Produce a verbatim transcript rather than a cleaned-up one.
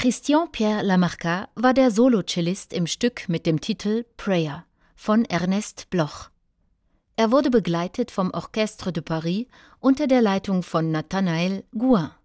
Christian-Pierre Lamarca war der Solocellist im Stück mit dem Titel Prayer von Ernest Bloch. Er wurde begleitet vom Orchestre de Paris unter der Leitung von Nathanaël Gouin.